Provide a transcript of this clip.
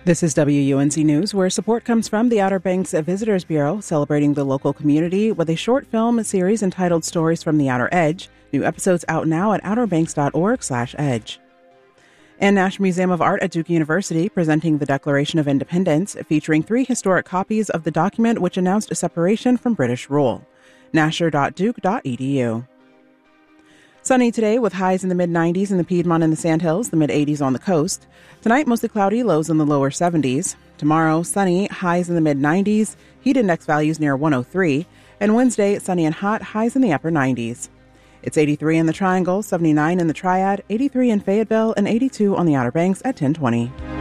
This is WUNC News, where support comes from the Outer Banks Visitors Bureau, celebrating the local community with a short film series entitled Stories from the Outer Edge. New episodes out now at outerbanks.org/edge. And National Museum of Art at Duke University presenting the Declaration of Independence, featuring 3 historic copies of the document which announced separation from British rule. nasher.duke.edu. Sunny today with highs in the mid-90s in the Piedmont and the Sandhills, the mid-80s on the coast. Tonight, mostly cloudy, lows in the lower 70s. Tomorrow, sunny, highs in the mid-90s, heat index values near 103. And Wednesday, sunny and hot, highs in the upper 90s. It's 83 in the Triangle, 79 in the Triad, 83 in Fayetteville, and 82 on the Outer Banks at 1020.